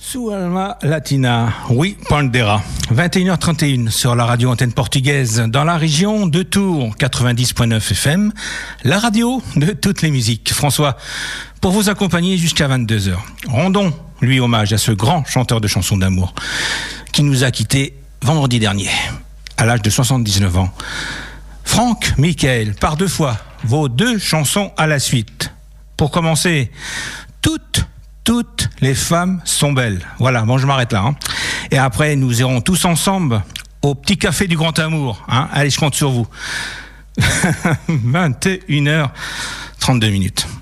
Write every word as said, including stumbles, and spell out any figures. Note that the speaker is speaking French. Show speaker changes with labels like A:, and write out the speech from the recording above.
A: Su Alma Latina, oui, Pandera. vingt et une heures trente et une sur la radio antenne portugaise dans la région de Tours, quatre-vingt-dix point neuf F M, la radio de toutes les musiques. François, pour vous accompagner jusqu'à vingt-deux heures. Rendons lui hommage à ce grand chanteur de chansons d'amour qui nous a quittés vendredi dernier, à l'âge de soixante-dix-neuf ans. Franck Michael, par deux fois, vos deux chansons à la suite. Pour commencer, toutes Toutes les femmes sont belles. Voilà, bon, je m'arrête là. Hein. Et après, nous irons tous ensemble au petit café du Grand Amour. Hein. Allez, je compte sur vous. vingt et une heures trente-deux minutes.